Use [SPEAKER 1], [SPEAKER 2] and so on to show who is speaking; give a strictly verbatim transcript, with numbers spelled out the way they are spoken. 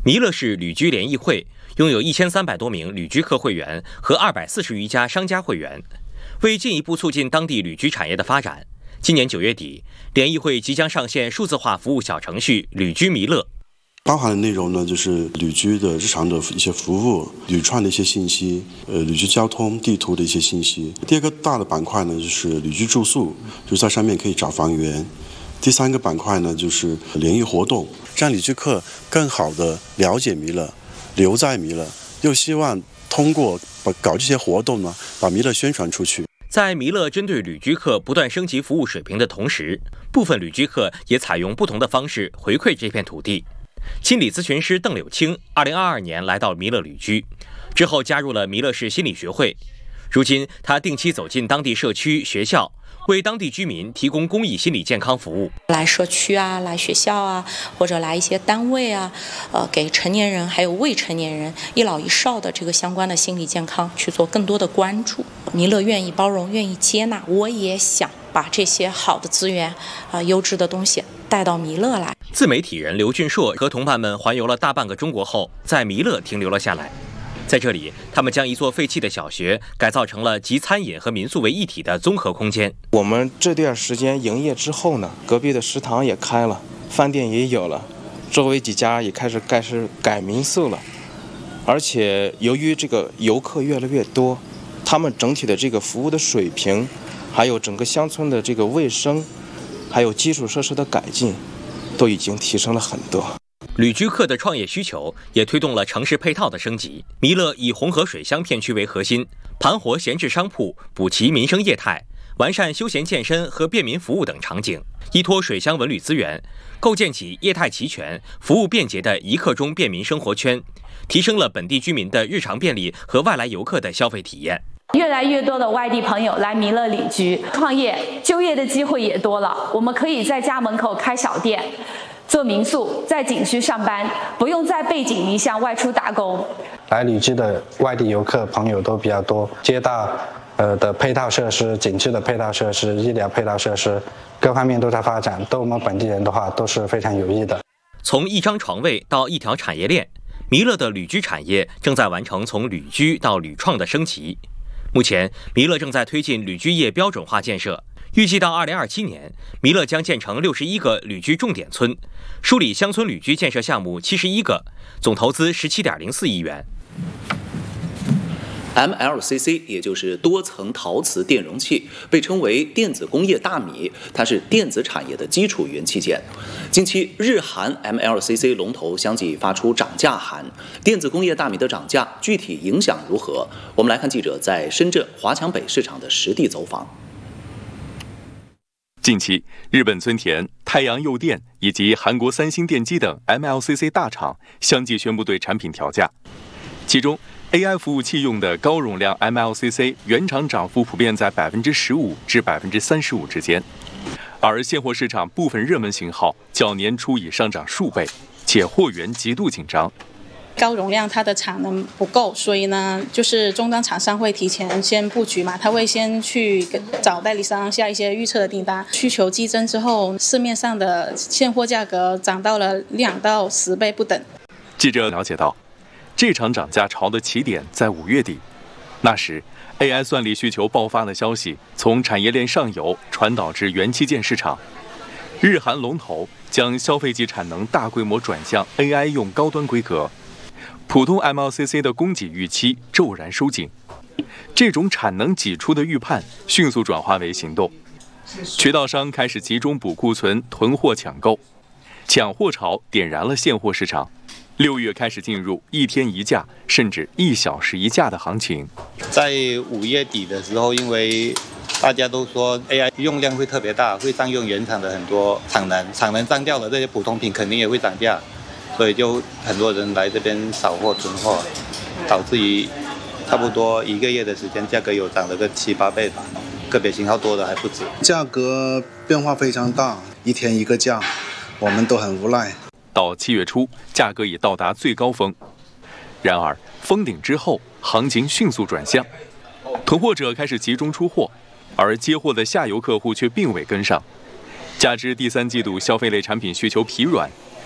[SPEAKER 1] 弥勒市旅居联谊会拥有一千三百多名旅居客会员和二百四十余家商家会员。为进一步促进当地旅居产业的发展，今年九月底，联谊会即将上线数字化服务小程序“旅居弥勒”。
[SPEAKER 2] 包含的内容呢，就是旅居的日常的一些服务、旅创的一些信息，呃，旅居交通地图的一些信息。第二个大的板块呢，就是旅居住宿，就是在上面可以找房源。第三个板块呢，就是联谊活动，让旅居客更好的了解弥勒，留在弥勒，又希望通过搞这些活动呢，把弥勒宣传出去。
[SPEAKER 1] 在弥勒针对旅居客不断升级服务水平的同时，部分旅居客也采用不同的方式回馈这片土地。心理咨询师邓柳青，二零二二年来到弥勒旅居，之后加入了弥勒市心理学会。如今，他定期走进当地社区、学校，为当地居民提供公益心理健康服务。
[SPEAKER 3] 来社区啊，来学校啊，或者来一些单位啊，呃，给成年人还有未成年人一老一少的这个相关的心理健康去做更多的关注。弥勒愿意包容，愿意接纳，我也想把这些好的资源啊、呃、优质的东西带到弥勒来。
[SPEAKER 1] 自媒体人刘俊硕和同伴们环游了大半个中国后，在弥勒停留了下来。在这里，他们将一座废弃的小学改造成了集餐饮和民宿为一体的综合空间。
[SPEAKER 4] 我们这段时间营业之后呢，隔壁的食堂也开了，饭店也有了，周围几家也开始开始改民宿了。而且由于这个游客越来越多，他们整体的这个服务的水平，还有整个乡村的这个卫生，还有基础设施的改进，都已经提升了很多。
[SPEAKER 1] 旅居客的创业需求也推动了城市配套的升级。弥勒以红河水乡片区为核心，盘活闲置商铺，补齐民生业态，完善休闲健身和便民服务等场景，依托水乡文旅资源，构建起业态齐全、服务便捷的一刻钟便民生活圈，提升了本地居民的日常便利和外来游客的消费体验。
[SPEAKER 5] 越来越多的外地朋友来弥勒旅居创业，就业的机会也多了。我们可以在家门口开小店，做民宿，在景区上班，不用再背井离乡外出打工。
[SPEAKER 6] 来旅居的外地游客朋友都比较多，街道呃的配套设施、景区的配套设施、医疗配套设施各方面都在发展，对我们本地人的话都是非常有益的。
[SPEAKER 1] 从一张床位到一条产业链，弥勒的旅居产业正在完成从旅居到旅创的升级。目前，弥勒正在推进旅居业标准化建设，预计到二零二七年，弥勒将建成六十一个旅居重点村，梳理乡村旅居建设项目七十一个，总投资十七点零四亿元。
[SPEAKER 7] M L C C 也就是多层陶瓷电容器，被称为电子工业大米，它是电子产业的基础元器件。近期，日韩 M L C C 龙头相继发出涨价函，电子工业大米的涨价具体影响如何？我们来看记者在深圳华强北市场的实地走访。
[SPEAKER 8] 近期，日本村田、太阳诱电以及韩国三星电机等 M L C C 大厂相继宣布对产品调价，其中 A I 服务器用的高容量 M L C C 原厂涨幅普遍在百分之十五至百分之三十五之间，而现货市场部分热门型号较年初已上涨数倍，且货源极度紧张。
[SPEAKER 9] 高容量它的产能不够，所以呢，就是终端厂商会提前先布局嘛，他会先去找代理商下一些预测的订单，需求激增之后，市面上的现货价格涨到了两到十倍不等。
[SPEAKER 8] 记者了解到，这场涨价潮的起点在五月底，那时 A I 算力需求爆发的消息从产业链上游传导至元器件市场，日韩龙头将消费级产能大规模转向 A I 用高端规格。普通 M L C C 的供给预期骤然收紧，这种产能挤出的预判迅速转化为行动，渠道商开始集中补库存、囤货抢购，抢货潮点燃了现货市场。六月开始进入一天一价甚至一小时一价的行情。
[SPEAKER 10] 在五月底的时候，因为大家都说 A I 用量会特别大，会占用原厂的很多产能，产能占掉了，这些普通品肯定也会涨价。所以就很多人来这边扫货囤货，导致于差不多一个月的时间，价格有涨了个七八倍吧，个别型号多的还不止。
[SPEAKER 11] 价格变化非常大，一天一个价，我们都很无奈。
[SPEAKER 8] 到七月初，价格已到达最高峰，然而封顶之后，行情迅速转向，囤货者开始集中出货，而接货的下游客户却并未跟上。加之第三季度消费类产品需求疲软，